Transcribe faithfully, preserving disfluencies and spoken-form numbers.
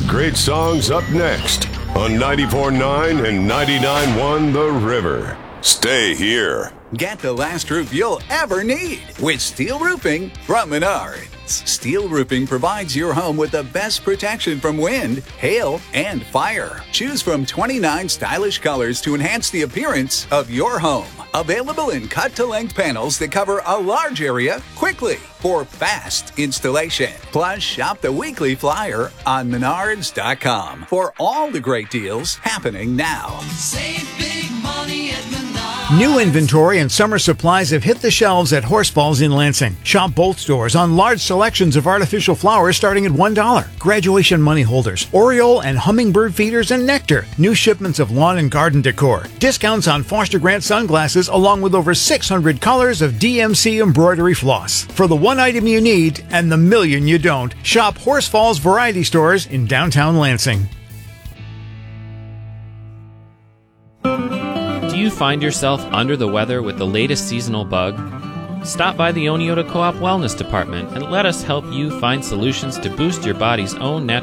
great songs up next on ninety-four point nine and ninety-nine point one The River. Stay here. Get the last roof you'll ever need with steel roofing from Menards. Steel roofing provides your home with the best protection from wind, hail, and fire. Choose from twenty-nine stylish colors to enhance the appearance of your home. Available in cut-to-length panels that cover a large area quickly for fast installation. Plus, shop the weekly flyer on menards dot com for all the great deals happening now. Save big money at Menards. New inventory and summer supplies have hit the shelves at Horse Falls in Lansing. Shop both stores on large selections of artificial flowers starting at one dollar. Graduation money holders, Oriole and hummingbird feeders, and nectar. New shipments of lawn and garden decor. Discounts on Foster Grant sunglasses along with over six hundred colors of D M C embroidery floss. For the one item you need and the million you don't, shop Horse Falls Variety Stores in downtown Lansing. Do you find yourself under the weather with the latest seasonal bug? Stop by the Oneota Co-op Wellness Department and let us help you find solutions to boost your body's own natural